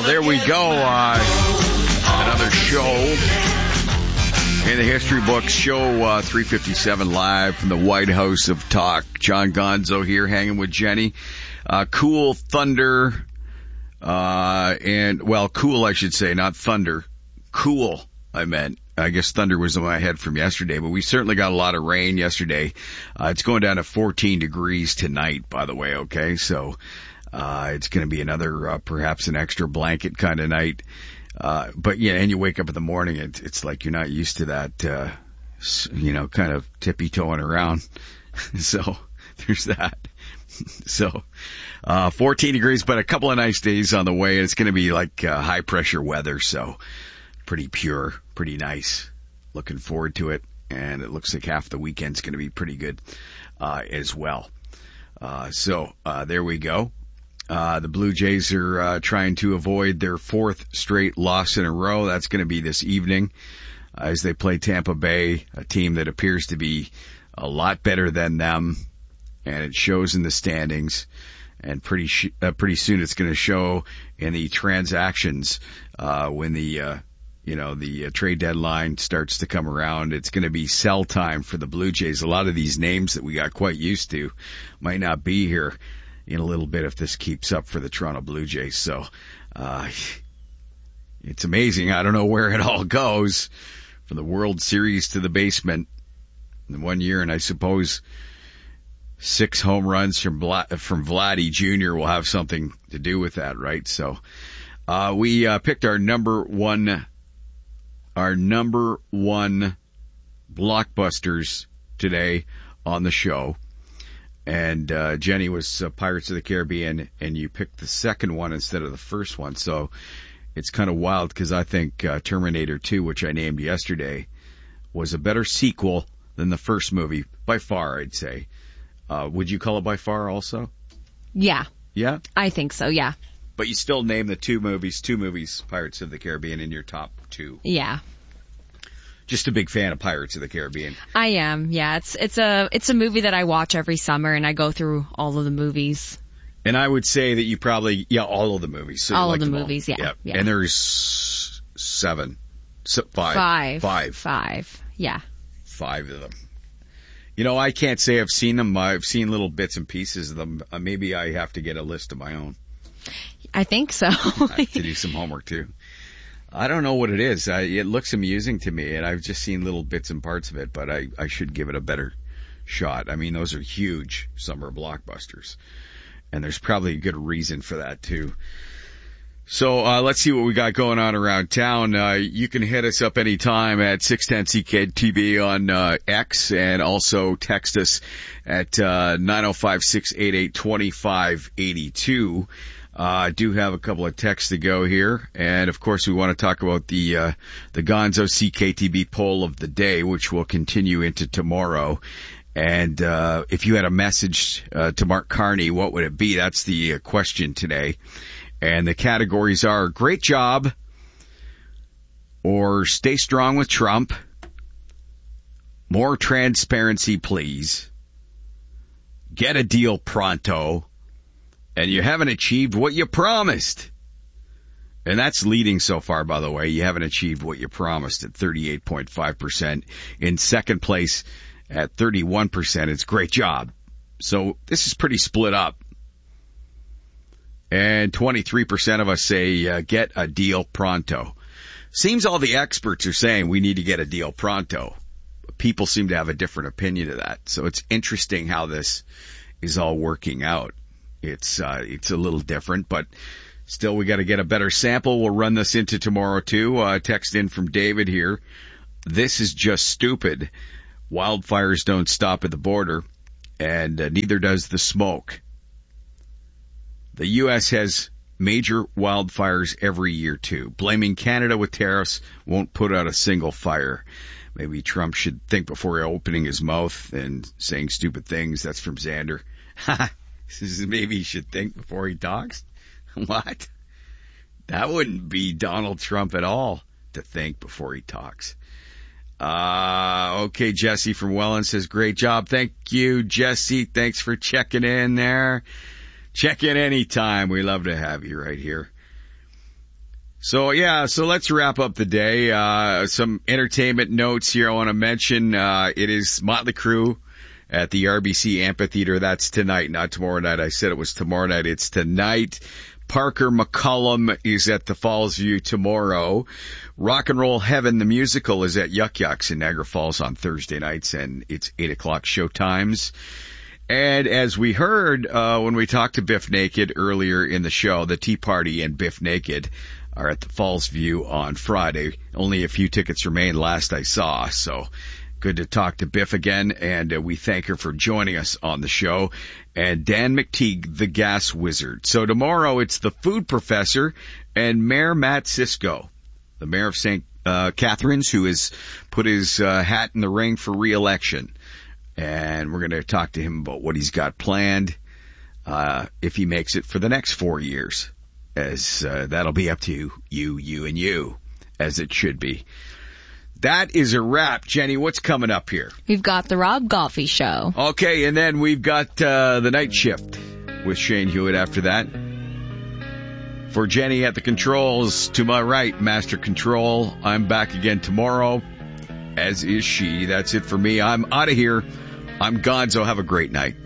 there we go. Another show in the history books. Show 357 live from the White House of Talk. John Gonzo here, hanging with Jenny. Cool thunder, cool I should say, not thunder. Cool, I meant. I guess thunder was in my head from yesterday, but we certainly got a lot of rain yesterday. It's going down to 14 degrees tonight, by the way, okay? So it's going to be another, perhaps an extra blanket kind of night. But yeah, and you wake up in the morning, it's like you're not used to that, kind of tippy-toeing around. So there's that. So 14 degrees, but a couple of nice days on the way. It's going to be like high pressure weather, so pretty pure, pretty nice. Looking forward to it, and it looks like half the weekend's going to be pretty good as well. So there we go. The Blue Jays are trying to avoid their fourth straight loss in a row. That's going to be this evening as they play Tampa Bay, a team that appears to be a lot better than them, and it shows in the standings. And pretty soon it's going to show in the transactions when the trade deadline starts to come around. It's going to be sell time for the Blue Jays. A lot of these names that we got quite used to might not be here in a little bit if this keeps up for the Toronto Blue Jays. So it's amazing. I don't know where it all goes, from the World Series to the basement in 1 year, and I suppose 6 home runs from Vladdy Jr. will have something to do with that, right? So we picked our number one blockbusters today on the show. And Jenny was Pirates of the Caribbean, and you picked the second one instead of the first one. So it's kind of wild because I think Terminator 2, which I named yesterday, was a better sequel than the first movie, by far, I'd say. Would you call it by far also? Yeah. Yeah? I think so, yeah. But you still name the two movies, Pirates of the Caribbean, in your top 2. Yeah. Just a big fan of Pirates of the Caribbean. I am, yeah. It's a movie that I watch every summer, and I go through all of the movies. And I would say that you probably, all of the movies. So all of the movies, yeah. And there's 7. Five. 5. Yeah. 5 of them. I can't say I've seen them. I've seen little bits and pieces of them. Maybe I have to get a list of my own. I think so. I have to do some homework, too. I don't know what it is. It looks amusing to me, and I've just seen little bits and parts of it, but I should give it a better shot. I mean, those are huge summer blockbusters, and there's probably a good reason for that, too. So let's see what we got going on around town. You can hit us up anytime at 610-CKTB on X, and also text us at 905-688-2582. I do have a couple of texts to go here, and of course we want to talk about the Gonzo CKTB poll of the day, which will continue into tomorrow. And if you had a message to Mark Carney, what would it be? That's the question today. And the categories are great job, or stay strong with Trump, more transparency please, get a deal pronto, and you haven't achieved what you promised. And that's leading so far, by the way. You haven't achieved what you promised at 38.5%. In second place at 31%, it's great job. So this is pretty split up. And 23% of us say get a deal pronto. Seems all the experts are saying we need to get a deal pronto. People seem to have a different opinion of that. So it's interesting how this is all working out. It's a little different, but still we got to get a better sample. We'll run this into tomorrow too. Text in from David here. This is just stupid. Wildfires don't stop at the border, and neither does the smoke. The U.S. has major wildfires every year too. Blaming Canada with tariffs won't put out a single fire. Maybe Trump should think before opening his mouth and saying stupid things. That's from Xander. Maybe he should think before he talks? What? That wouldn't be Donald Trump at all, to think before he talks. Okay, Jesse from Welland says, great job. Thank you, Jesse. Thanks for checking in there. Check in anytime. We love to have you right here. So let's wrap up the day. Some entertainment notes here I want to mention. It is Motley Crue at the RBC Amphitheater. That's tonight, not tomorrow night. I said it was tomorrow night. It's tonight. Parker McCollum is at the Falls View tomorrow. Rock and Roll Heaven, the musical, is at Yuck Yucks in Niagara Falls on Thursday nights, and it's 8 o'clock show times. And as we heard when we talked to Biff Naked earlier in the show, the Tea Party and Biff Naked are at the Falls View on Friday. Only a few tickets remain last I saw, so good to talk to Biff again, and we thank her for joining us on the show. And Dan McTeague, the Gas Wizard. So tomorrow it's the Food Professor and Mayor Matt Cisco, the mayor of St. Catharines, who has put his hat in the ring for re-election. And we're going to talk to him about what he's got planned if he makes it for the next 4 years. As that'll be up to you, and you, as it should be. That is a wrap. Jenny, what's coming up here? We've got the Rob Golfi Show. Okay, and then we've got the Night Shift with Shane Hewitt after that. For Jenny at the controls, to my right, Master Control. I'm back again tomorrow, as is she. That's it for me. I'm out of here. I'm Gonzo. Have a great night.